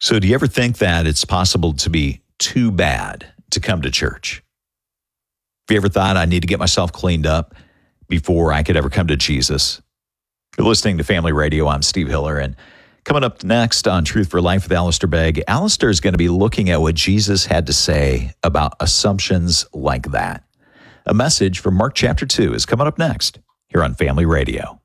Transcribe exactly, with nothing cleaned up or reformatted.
So do you ever think that it's possible to be too bad to come to church? Have you ever thought, I need to get myself cleaned up before I could ever come to Jesus? You're listening to Family Radio. I'm Steve Hiller, and coming up next on Truth for Life with Alistair Begg, Alistair is going to be looking at what Jesus had to say about assumptions like that. A message from Mark chapter two is coming up next here on Family Radio.